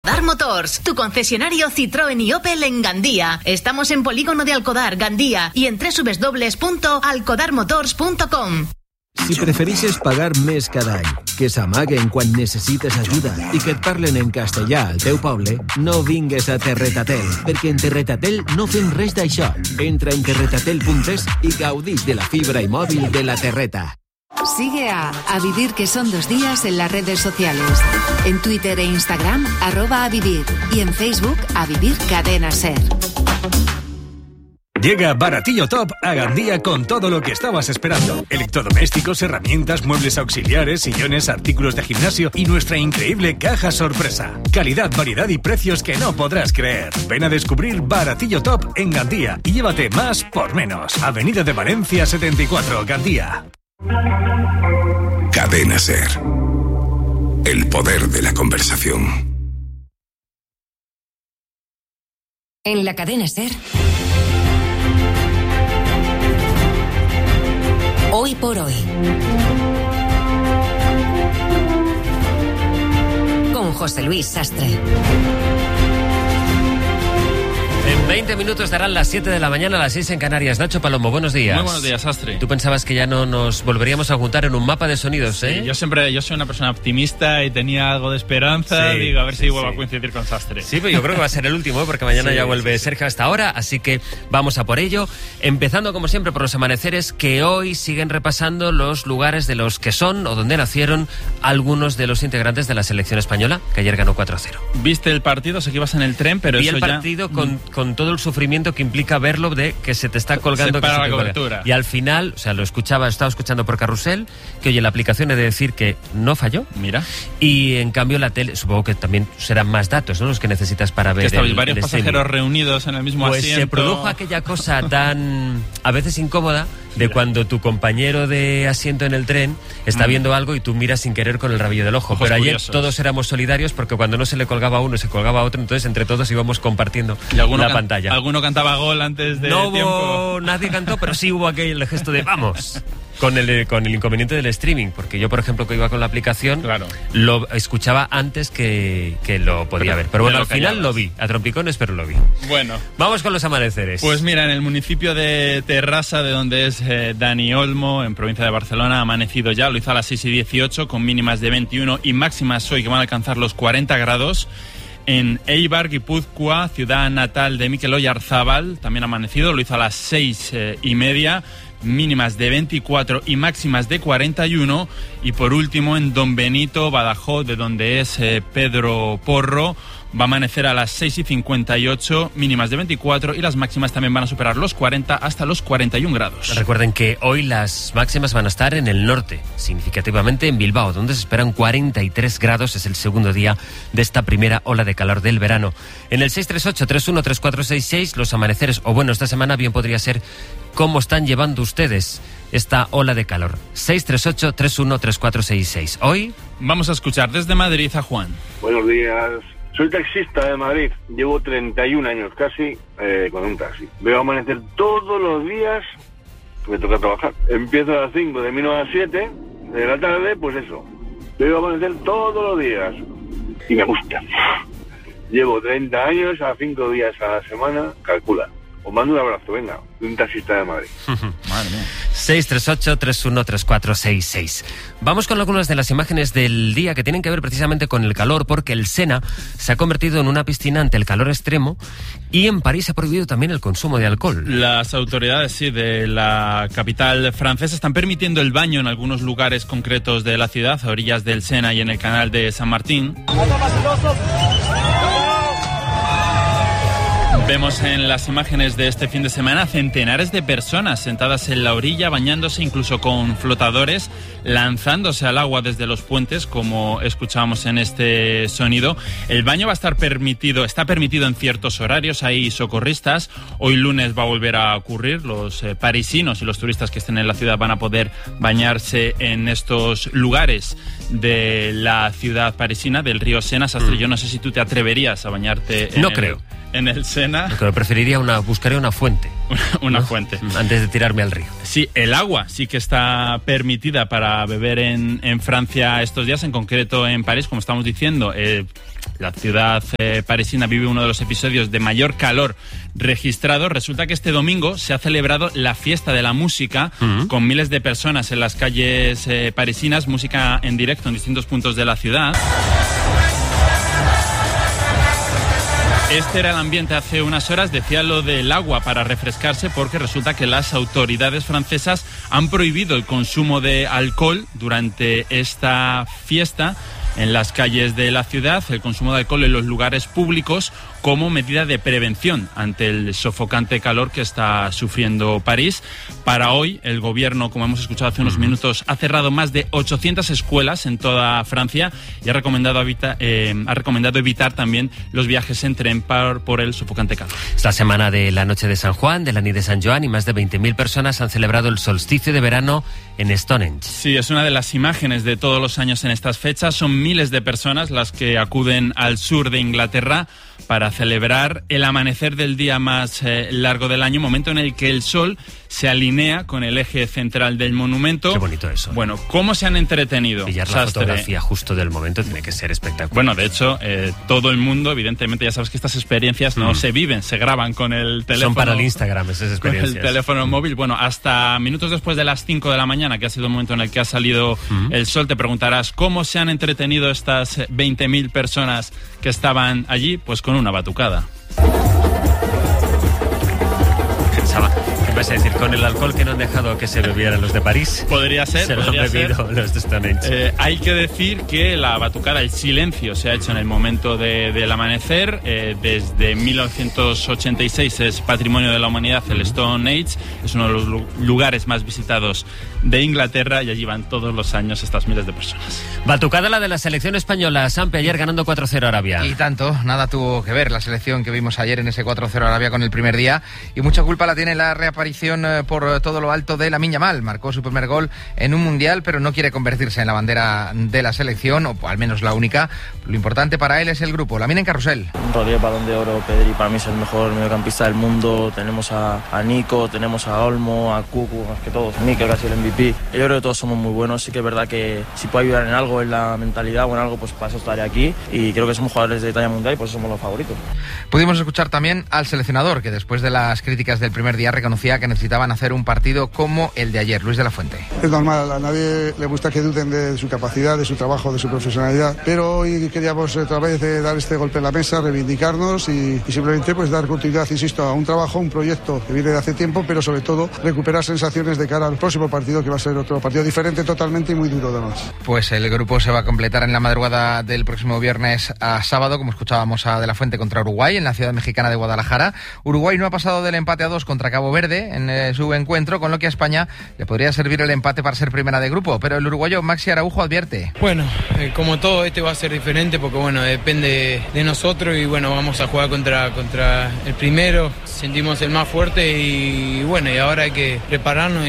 Alcodar Motors, tu concesionario Citroën y Opel en Gandía. Estamos en Polígono de Alcodar, Gandía, y en www.alcodarmotors.com. Si prefereixes pagar més cada any, que s'amaguen quan necessites ajuda i que et parlen en castellà al teu poble, no vingues a Terretatel, perquè en Terretatel no fem res d'això. Entra en terretatel.es i gaudís de la fibra i mòbil de la Terreta. Sigue a Vivir, que son 2 días, en las redes sociales. En Twitter e Instagram, @avivir. Y en Facebook, A Vivir Cadena Ser. Llega Baratillo Top a Gandía con todo lo que estabas esperando. Electrodomésticos, herramientas, muebles auxiliares, sillones, artículos de gimnasio y nuestra increíble caja sorpresa. Calidad, variedad y precios que no podrás creer. Ven a descubrir Baratillo Top en Gandía y llévate más por menos. Avenida de Valencia 74, Gandía. Cadena Ser. El poder de la conversación. En la Cadena Ser. Hoy por hoy. Con José Luis Sastre. En 20 minutos darán las 7 de la mañana, a las 6 en Canarias. Nacho Palomo, buenos días. Muy buenos días, Sastre. Tú pensabas que ya no nos volveríamos a juntar en un mapa de sonidos, ¿eh? Sí, yo soy una persona optimista y tenía algo de esperanza. Sí, digo, a ver si vuelvo sí. a coincidir con Sastre. Sí, pero yo creo que va a ser el último, porque mañana ya vuelve Sergio hasta ahora, así que vamos a por ello. Empezando, como siempre, por los amaneceres, que hoy siguen repasando los lugares de los que son o donde nacieron algunos de los integrantes de la selección española, que ayer ganó 4-0. ¿Viste el partido? Sé que ibas en el tren, pero Vi eso el partido con todo el sufrimiento que implica verlo, de que se te está colgando, se para que se la te cobertura. Colga. Y al final, o sea, estaba escuchando por Carrusel, que oye, la aplicación he de decir que no falló. Mira. Y en cambio la tele, supongo que también serán más datos, ¿no?, los que necesitas para ver. Que estabais varios pasajeros streaming reunidos en el mismo pues asiento. Se produjo aquella cosa tan, a veces incómoda, de cuando tu compañero de asiento en el tren está viendo algo y tú miras sin querer con el rabillo del ojo. Ojos Pero ayer curiosos. todos éramos solidarios, porque cuando no se le colgaba a uno, se colgaba a otro, entonces entre todos íbamos compartiendo la pantalla. ¿Alguno cantaba gol antes de No tiempo? hubo, nadie cantó, pero sí hubo aquel gesto de ¡vamos! Con el inconveniente del streaming, porque yo, por ejemplo, que iba con la aplicación, claro, lo escuchaba antes que lo podía ver. Pero bueno, al final lo vi, a trompicones, pero lo vi. Bueno. Vamos con los amaneceres. Pues mira, en el municipio de Terrassa, de donde es Dani Olmo, en provincia de Barcelona, ha amanecido ya, lo hizo a las 6:18, con mínimas de 21 y máximas hoy que van a alcanzar los 40 grados. En Eibar, Guipúzcoa, ciudad natal de Mikel Oyarzábal, también ha amanecido, lo hizo a las 6:30, mínimas de 24 y máximas de 41. Y por último, en Don Benito, Badajoz, de donde es Pedro Porro, va a amanecer a las 6:58, mínimas de 24 y las máximas también van a superar los 40 hasta los 41 grados. Recuerden que hoy las máximas van a estar en el norte, significativamente en Bilbao, donde se esperan 43 grados. Es el segundo día de esta primera ola de calor del verano. En el 638-313466, los amaneceres, o bueno, esta semana bien podría ser cómo están llevando ustedes esta ola de calor. 638-313466. Hoy vamos a escuchar desde Madrid a Juan. Buenos días. Soy taxista de Madrid, llevo 31 años casi con un taxi. Veo amanecer todos los días, me toca trabajar. Empiezo a las 5, termino a las 7 de la tarde, pues eso. Veo amanecer todos los días y me gusta. Llevo 30 años, a 5 días a la semana, calcula. Os mando un abrazo, venga, de un taxista de Madrid. Madre mía. 638-313466. Vamos con algunas de las imágenes del día que tienen que ver precisamente con el calor, porque el Sena se ha convertido en una piscina ante el calor extremo y en París se ha prohibido también el consumo de alcohol. Las autoridades, sí, de la capital francesa están permitiendo el baño en algunos lugares concretos de la ciudad, a orillas del Sena y en el canal de San Martín. Vemos en las imágenes de este fin de semana centenares de personas sentadas en la orilla, bañándose incluso con flotadores, lanzándose al agua desde los puentes, como escuchábamos en este sonido. El baño va a estar permitido, está permitido en ciertos horarios, hay socorristas. Hoy lunes va a volver a ocurrir, los parisinos y los turistas que estén en la ciudad van a poder bañarse en estos lugares de la ciudad parisina, del río Sena. Sastre, yo no sé si tú te atreverías a bañarte en el Sena. Pero buscaría una fuente. Una fuente. Antes de tirarme al río. Sí, el agua sí que está permitida para beber en Francia estos días, en concreto en París, como estamos diciendo. la ciudad parisina vive uno de los episodios de mayor calor registrado. Resulta que este domingo se ha celebrado la fiesta de la música con miles de personas en las calles parisinas, música en directo en distintos puntos de la ciudad. Este era el ambiente hace unas horas. Decía lo del agua para refrescarse, porque resulta que las autoridades francesas han prohibido el consumo de alcohol durante esta fiesta en las calles de la ciudad, el consumo de alcohol en los lugares públicos, como medida de prevención ante el sofocante calor que está sufriendo París. Para hoy, el gobierno, como hemos escuchado hace unos minutos, ha cerrado más de 800 escuelas en toda Francia y ha recomendado evitar también los viajes en tren por el sofocante calor. Esta semana de la noche de San Juan, de la Nit de San Joan, y más de 20.000 personas han celebrado el solsticio de verano en Stonehenge. Sí, es una de las imágenes de todos los años en estas fechas. Son miles de personas las que acuden al sur de Inglaterra para celebrar el amanecer del día más largo del año, momento en el que el sol se alinea con el eje central del monumento. Qué bonito eso. Bueno, ¿cómo se han entretenido? Pillar la fotografía justo del momento tiene que ser espectacular. Bueno, de hecho, todo el mundo, evidentemente, ya sabes que estas experiencias no se viven, se graban con el teléfono. Son para el Instagram esas experiencias. Con el teléfono móvil. Bueno, hasta minutos después de las 5 de la mañana, que ha sido el momento en el que ha salido el sol, te preguntarás cómo se han entretenido estas 20.000 personas que estaban allí, pues con una batucada. Pensaba, ¿qué vas a decir? Con el alcohol que no han dejado que se bebieran los de París. Podría ser, se podría lo han bebido los de Stonehenge. Hay que decir que la batucada, el silencio, se ha hecho en el momento del amanecer. Desde 1986 es Patrimonio de la Humanidad el Stonehenge. Es uno de los lugares más visitados de Inglaterra y allí van todos los años estas miles de personas. Batucada la de la selección española. Sampe ayer ganando 4-0 a Arabia. Y tanto, nada tuvo que ver la selección que vimos ayer en ese 4-0 a Arabia con el primer día, y mucha culpa la tiene la reaparición por todo lo alto de Lamine Yamal. Marcó su primer gol en un mundial, pero no quiere convertirse en la bandera de la selección, o al menos la única. Lo importante para él es el grupo. Lamine en carrusel. Rodríguez, Balón de Oro, Pedri para mí es el mejor mediocampista del mundo. Tenemos a Nico, tenemos a Olmo, a Cucu, más que todos. Mikel casi el MVP. Yo creo que todos somos muy buenos. Sí que es verdad que si puedo ayudar en algo, en la mentalidad o en algo, pues para eso estaré aquí. Y creo que somos jugadores de talla mundial y por eso somos los favoritos. Pudimos escuchar también al seleccionador, que después de las críticas del primer día reconocía que necesitaban hacer un partido como el de ayer. Luis de la Fuente. Es normal, a nadie le gusta que duden de su capacidad, de su trabajo, de su profesionalidad, pero hoy queríamos otra vez dar este golpe en la mesa, reivindicarnos y simplemente pues dar continuidad, insisto, a un trabajo, un proyecto que viene de hace tiempo, pero sobre todo recuperar sensaciones de cara al próximo partido, que va a ser otro partido diferente totalmente y muy duro además. Pues el grupo se va a completar en la madrugada del próximo viernes a sábado, como escuchábamos a De la Fuente, contra Uruguay en la ciudad mexicana de Guadalajara. Uruguay no ha pasado del empate a 2 contra Cabo Verde en su encuentro, con lo que a España le podría servir el empate para ser primera de grupo, pero el uruguayo Maxi Araujo advierte. Bueno, como todo, este va a ser diferente porque bueno, depende de nosotros y bueno, vamos a jugar contra el primero, sentimos el más fuerte y bueno, y ahora hay que prepararnos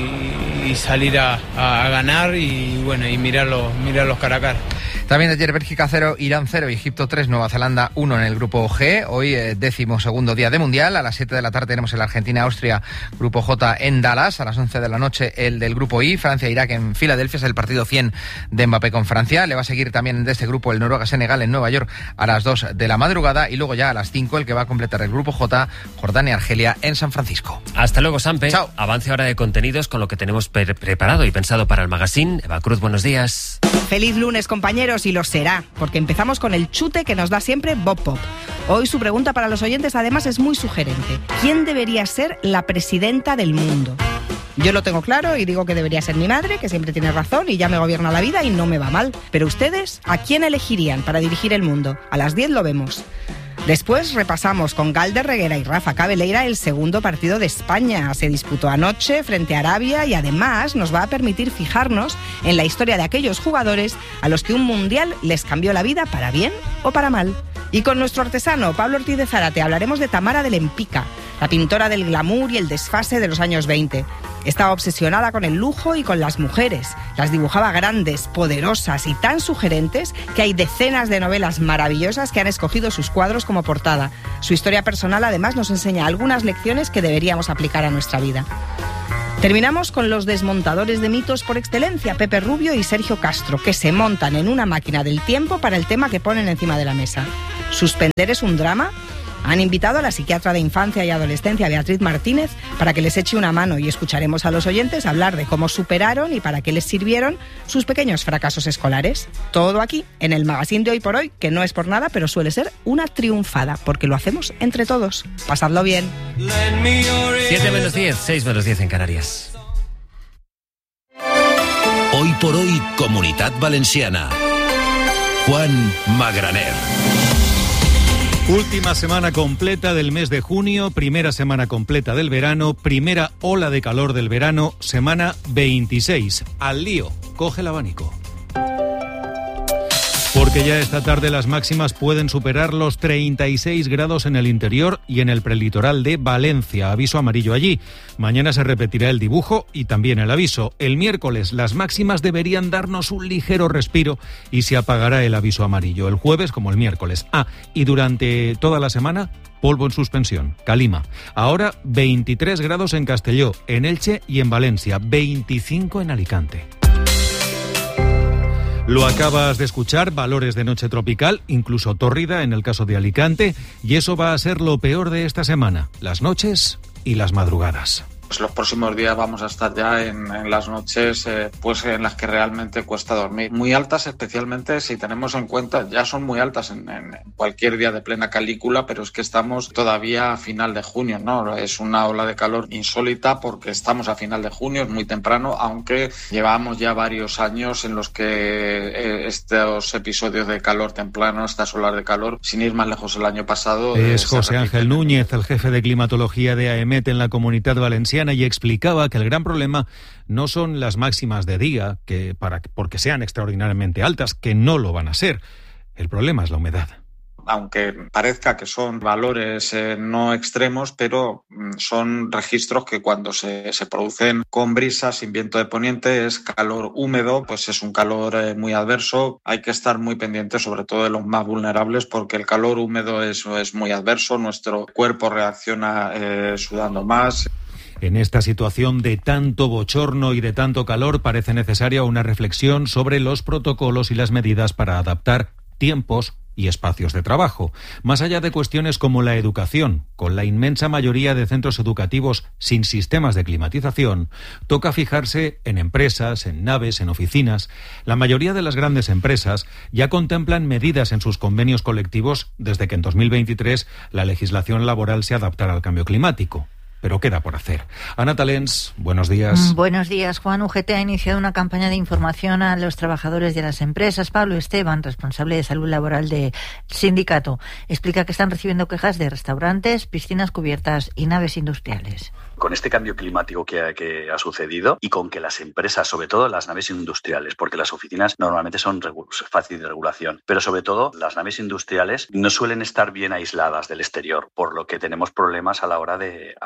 y salir a ganar y bueno, y mirarlos cara a cara. También ayer Bélgica 0, Irán 0, Egipto 3, Nueva Zelanda 1 en el grupo G. Hoy 12º día de Mundial. A las 7 de la tarde tenemos el Argentina-Austria, grupo J en Dallas. A las 11 de la noche el del grupo I, Francia-Irak en Filadelfia. Es el partido 100 de Mbappé con Francia. Le va a seguir también de este grupo el Noruega-Senegal en Nueva York a las 2 de la madrugada. Y luego ya a las 5 el que va a completar el grupo J, Jordania-Argelia en San Francisco. Hasta luego, Sampe. Chao. Avance ahora de contenidos con lo que tenemos preparado y pensado para el magazine. Eva Cruz, buenos días. Feliz lunes, compañeros, y lo será, porque empezamos con el chute que nos da siempre Bob Pop. Hoy su pregunta para los oyentes además es muy sugerente. ¿Quién debería ser la presidenta del mundo? Yo lo tengo claro y digo que debería ser mi madre, que siempre tiene razón y ya me gobierna la vida y no me va mal. Pero ustedes, ¿a quién elegirían para dirigir el mundo? A las 10 lo vemos. Después repasamos con Galder Reguera y Rafa Cabeleira el segundo partido de España. Se disputó anoche frente a Arabia y además nos va a permitir fijarnos en la historia de aquellos jugadores a los que un mundial les cambió la vida para bien o para mal. Y con nuestro artesano Pablo Ortiz de Zárate hablaremos de Tamara de Lempicka, la pintora del glamour y el desfase de los años 20. Estaba obsesionada con el lujo y con las mujeres. Las dibujaba grandes, poderosas y tan sugerentes que hay decenas de novelas maravillosas que han escogido sus cuadros como portada. Su historia personal además nos enseña algunas lecciones que deberíamos aplicar a nuestra vida. Terminamos con los desmontadores de mitos por excelencia, Pepe Rubio y Sergio Castro, que se montan en una máquina del tiempo para el tema que ponen encima de la mesa. ¿Suspender es un drama? Han invitado a la psiquiatra de infancia y adolescencia, Beatriz Martínez, para que les eche una mano, y escucharemos a los oyentes hablar de cómo superaron y para qué les sirvieron sus pequeños fracasos escolares. Todo aquí, en el magazine de Hoy por Hoy, que no es por nada, pero suele ser una triunfada, porque lo hacemos entre todos. Pasadlo bien. 7 menos 10, 6 menos 10 en Canarias. Hoy por Hoy, Comunitat Valenciana. Juan Magraner. Última semana completa del mes de junio, primera semana completa del verano, primera ola de calor del verano, semana 26. Al lío, coge el abanico. Porque ya esta tarde las máximas pueden superar los 36 grados en el interior y en el prelitoral de Valencia. Aviso amarillo allí. Mañana se repetirá el dibujo y también el aviso. El miércoles las máximas deberían darnos un ligero respiro y se apagará el aviso amarillo. El jueves como el miércoles. Y durante toda la semana, polvo en suspensión. Calima. Ahora 23 grados en Castelló, en Elche y en Valencia. 25 en Alicante. Lo acabas de escuchar, valores de noche tropical, incluso tórrida en el caso de Alicante, y eso va a ser lo peor de esta semana, las noches y las madrugadas. Pues los próximos días vamos a estar ya en las noches pues en las que realmente cuesta dormir. Muy altas, especialmente si tenemos en cuenta, ya son muy altas en cualquier día de plena canícula, pero es que estamos todavía a final de junio, ¿no? Es una ola de calor insólita porque estamos a final de junio, es muy temprano, aunque llevamos ya varios años en los que estos episodios de calor temprano, estas olas de calor, sin ir más lejos el año pasado... Es José Ángel Núñez, el jefe de climatología de AEMET en la Comunidad Valenciana, y explicaba que el gran problema no son las máximas de día, porque sean extraordinariamente altas, que no lo van a ser. El problema es la humedad. Aunque parezca que son valores no extremos, pero son registros que cuando se producen con brisas, sin viento de poniente, es calor húmedo, pues es un calor muy adverso. Hay que estar muy pendientes, sobre todo de los más vulnerables, porque el calor húmedo es muy adverso. Nuestro cuerpo reacciona sudando más. En esta situación de tanto bochorno y de tanto calor parece necesaria una reflexión sobre los protocolos y las medidas para adaptar tiempos y espacios de trabajo. Más allá de cuestiones como la educación, con la inmensa mayoría de centros educativos sin sistemas de climatización, toca fijarse en empresas, en naves, en oficinas. La mayoría de las grandes empresas ya contemplan medidas en sus convenios colectivos desde que en 2023 la legislación laboral se adaptara al cambio climático. Pero queda por hacer. Ana Talens, buenos días. Buenos días, Juan. UGT ha iniciado una campaña de información a los trabajadores de las empresas. Pablo Esteban, responsable de salud laboral del sindicato, explica que están recibiendo quejas de restaurantes, piscinas cubiertas y naves industriales. Con este cambio climático que ha sucedido y con que las empresas, sobre todo las naves industriales, porque las oficinas normalmente son fáciles de regulación, pero sobre todo las naves industriales no suelen estar bien aisladas del exterior, por lo que tenemos problemas a la hora de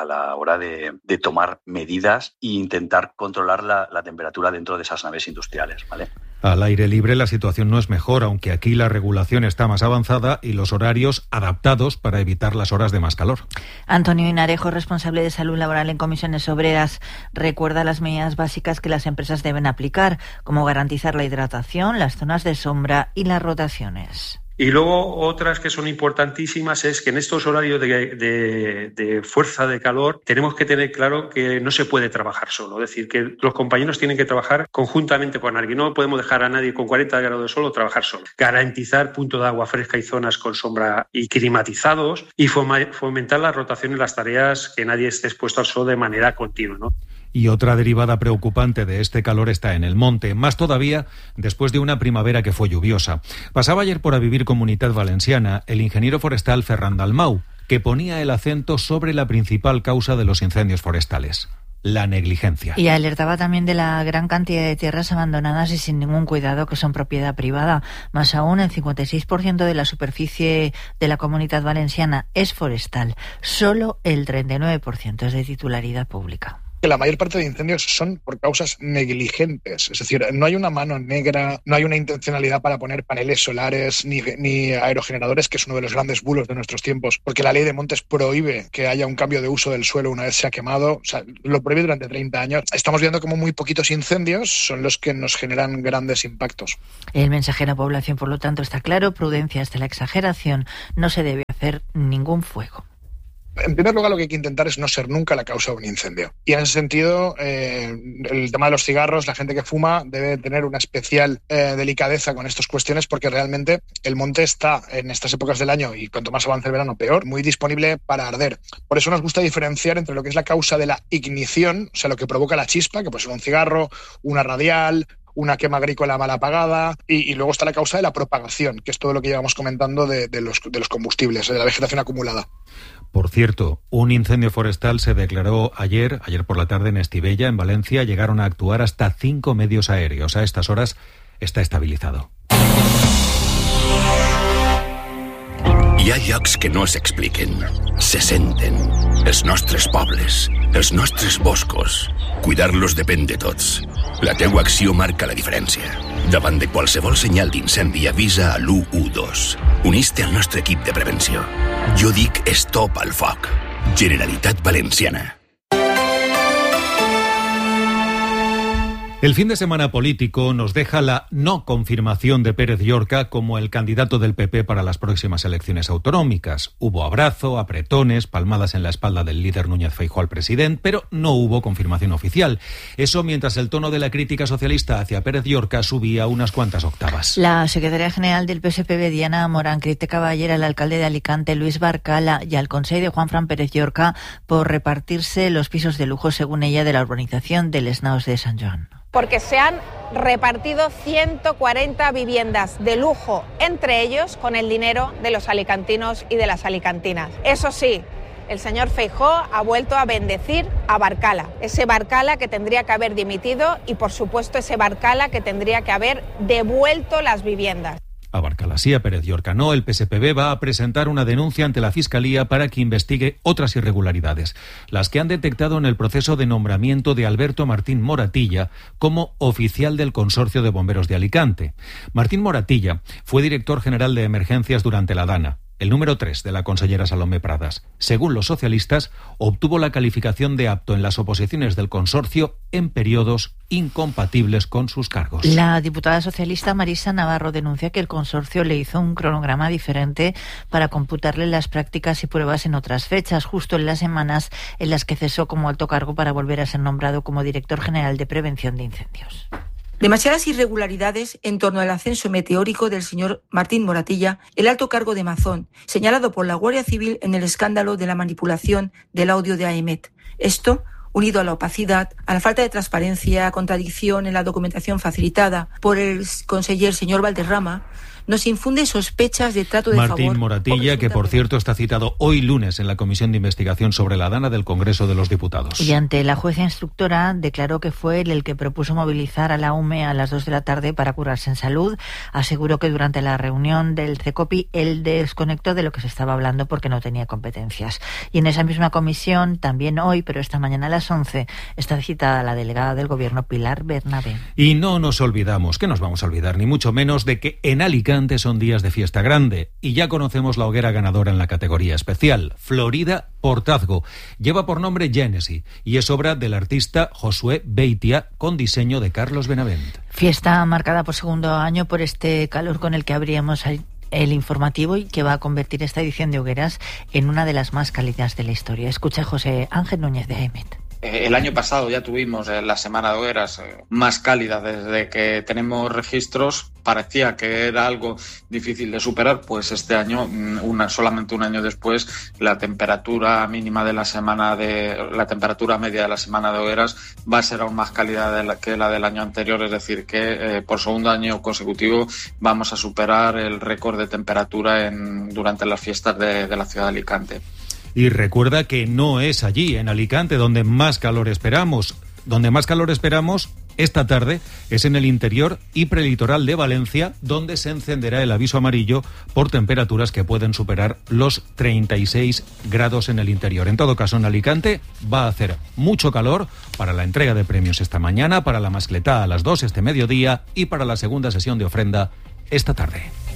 tomar medidas e intentar controlar la temperatura dentro de esas naves industriales, ¿vale? Al aire libre la situación no es mejor, aunque aquí la regulación está más avanzada y los horarios adaptados para evitar las horas de más calor. Antonio Inarejo, responsable de salud laboral en Comisiones Obreras, recuerda las medidas básicas que las empresas deben aplicar, como garantizar la hidratación, las zonas de sombra y las rotaciones. Y luego otras que son importantísimas es que en estos horarios de fuerza de calor tenemos que tener claro que no se puede trabajar solo. Es decir, que los compañeros tienen que trabajar conjuntamente con alguien. No podemos dejar a nadie con 40 grados de sol trabajar solo. Garantizar punto de agua fresca y zonas con sombra y climatizados y fomentar la rotación en las tareas, que nadie esté expuesto al sol de manera continua, ¿no? Y otra derivada preocupante de este calor está en el monte, más todavía después de una primavera que fue lluviosa. Pasaba ayer por A Vivir Comunitat Valenciana el ingeniero forestal Ferran Dalmau, que ponía el acento sobre la principal causa de los incendios forestales: la negligencia. Y alertaba también de la gran cantidad de tierras abandonadas y sin ningún cuidado que son propiedad privada. Más aún, el 56% de la superficie de la Comunidad Valenciana es forestal. Solo el 39% es de titularidad pública. que la mayor parte de incendios son por causas negligentes. Es decir, no hay una mano negra, no hay una intencionalidad para poner paneles solares ni aerogeneradores, que es uno de los grandes bulos de nuestros tiempos, porque la ley de montes prohíbe que haya un cambio de uso del suelo una vez se ha quemado. O sea, lo prohíbe durante 30 años. Estamos viendo como muy poquitos incendios son los que nos generan grandes impactos. El mensaje a la población, por lo tanto, está claro: prudencia hasta la exageración, no se debe hacer ningún fuego. En primer lugar, lo que hay que intentar es no ser nunca la causa de un incendio. Y en ese sentido, el tema de los cigarros, la gente que fuma debe tener una especial delicadeza con estas cuestiones, porque realmente el monte está en estas épocas del año, y cuanto más avance el verano peor, muy disponible para arder. Por eso nos gusta diferenciar entre lo que es la causa de la ignición, o sea, lo que provoca la chispa, que puede ser un cigarro, una radial, una quema agrícola mal apagada, y luego está la causa de la propagación, que es todo lo que llevamos comentando de los combustibles, de la vegetación acumulada. Por cierto, un incendio forestal se declaró ayer por la tarde en Estivella, en Valencia. Llegaron a actuar hasta 5 medios aéreos. A estas horas está estabilizado. Hi ha llocs que no s'expliquen, se senten. Els nostres pobles, els nostres boscos. Cuidar-los depèn de tots. La teua acció marca la diferència. Davant de qualsevol senyal d'incendi, avisa a l'112. Unís-te al nostre equip de prevenció. Jo dic stop al foc. Generalitat Valenciana. El fin de semana político nos deja la no confirmación de Pérez Llorca como el candidato del PP para las próximas elecciones autonómicas. Hubo abrazo, apretones, palmadas en la espalda del líder Núñez Feijóo al presidente, pero no hubo confirmación oficial. Eso mientras el tono de la crítica socialista hacia Pérez Llorca subía unas cuantas octavas. La secretaria general del PSPB, Diana Morán, criticaba ayer al alcalde de Alicante, Luis Barcala, y al conseller de Juanfran Pérez Llorca por repartirse los pisos de lujo, según ella, de la urbanización de Les Naus de Sant Joan. Porque se han repartido 140 viviendas de lujo, entre ellos con el dinero de los alicantinos y de las alicantinas. Eso sí, el señor Feijóo ha vuelto a bendecir a Barcala, ese Barcala que tendría que haber dimitido, y por supuesto ese Barcala que tendría que haber devuelto las viviendas. A Barcala sí, a Pérez Llorca no. El PSPB va a presentar una denuncia ante la Fiscalía para que investigue otras irregularidades, las que han detectado en el proceso de nombramiento de Alberto Martín Moratilla como oficial del Consorcio de Bomberos de Alicante. Martín Moratilla fue director general de emergencias durante la Dana, el número 3 de la consellera Salomé Pradas. Según los socialistas, obtuvo la calificación de apto en las oposiciones del consorcio en periodos incompatibles con sus cargos. La diputada socialista Marisa Navarro denuncia que el consorcio le hizo un cronograma diferente para computarle las prácticas y pruebas en otras fechas, justo en las semanas en las que cesó como alto cargo para volver a ser nombrado como director general de prevención de incendios. Demasiadas irregularidades en torno al ascenso meteórico del señor Martín Moratilla, el alto cargo de Mazón, señalado por la Guardia Civil en el escándalo de la manipulación del audio de AEMET. Esto, unido a la opacidad, a la falta de transparencia, contradicción en la documentación facilitada por el conseller señor Valderrama, nos infunde sospechas de trato de favor. Martín Moratilla, que por cierto está citado hoy lunes en la Comisión de Investigación sobre la Dana del Congreso de los Diputados. Y ante la jueza instructora declaró que fue él el que propuso movilizar a la UME a las 2 de la tarde para curarse en salud. Aseguró que durante la reunión del CECOPI él desconectó de lo que se estaba hablando porque no tenía competencias. Y en esa misma comisión, también hoy, pero esta mañana a las 11, está citada la delegada del Gobierno, Pilar Bernabé. Y no nos olvidamos, que nos vamos a olvidar, ni mucho menos, de que en Alicante son días de fiesta grande y ya conocemos la hoguera ganadora en la categoría especial. Florida Portazgo lleva por nombre Genesi y es obra del artista Josué Beitia con diseño de Carlos Benavent. Fiesta marcada por segundo año por este calor con el que abríamos el informativo y que va a convertir esta edición de hogueras en una de las más cálidas de la historia. Escucha José Ángel Núñez de AEMET. El año pasado ya tuvimos la semana de hogueras más cálida desde que tenemos registros. Parecía que era algo difícil de superar, pues este año, solamente un año después, la temperatura mínima de la temperatura media de la semana de hogueras va a ser aún más cálida que la del año anterior, es decir, que por segundo año consecutivo vamos a superar el récord de temperatura durante las fiestas de la ciudad de Alicante. Y recuerda que no es allí, en Alicante, donde más calor esperamos. Donde más calor esperamos Esta tarde es en el interior y prelitoral de Valencia, donde se encenderá el aviso amarillo por temperaturas que pueden superar los 36 grados en el interior. En todo caso, en Alicante va a hacer mucho calor para la entrega de premios esta mañana, para la mascletá a las 2 este mediodía y para la segunda sesión de ofrenda esta tarde.